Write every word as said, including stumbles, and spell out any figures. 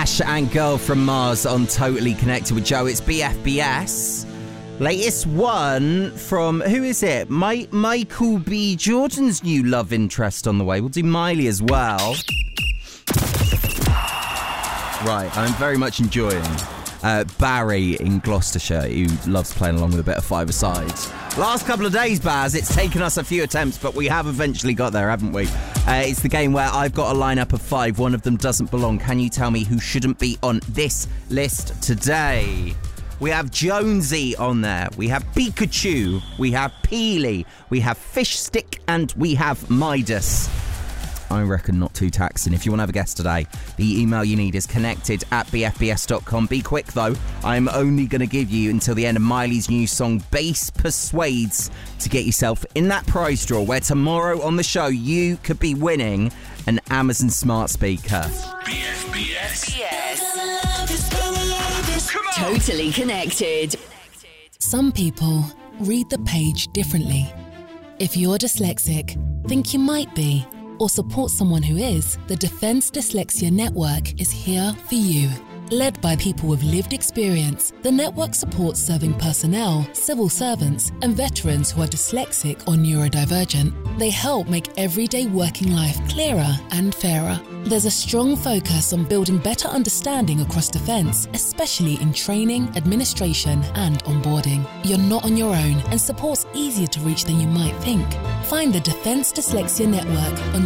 Ash and Girl from Mars on Totally Connected with Joe. It's B F B S. Latest one from, who is it? My, Michael B. Jordan's new love interest on the way. We'll do Miley as well. Right, I'm very much enjoying uh, Barry in Gloucestershire, who loves playing along with a bit of five-a-sides. Last couple of days, Baz, it's taken us a few attempts, but we have eventually got there, haven't we? Uh, it's the game where I've got a lineup of five. One of them doesn't belong. Can you tell me who shouldn't be on this list today? We have Jonesy on there. We have Pikachu. We have Peely. We have Fish Stick. And we have Midas. I reckon not too taxing. If you want to have a guess today, the email you need is connected at b f b s dot com. Be quick, though. I'm only going to give you until the end of Miley's new song, Bass Persuades, to get yourself in that prize draw where tomorrow on the show you could be winning an Amazon smart speaker. B F B S. B S. Totally Connected. Some people read the page differently. If you're dyslexic, think you might be, or support someone who is, the Defence Dyslexia Network is here for you. Led by people with lived experience, the network supports serving personnel, civil servants, and veterans who are dyslexic or neurodivergent. They help make everyday working life clearer and fairer. There's a strong focus on building better understanding across Defence, especially in training, administration, and onboarding. You're not on your own, and support's easier to reach than you might think. Find the Defence Dyslexia Network on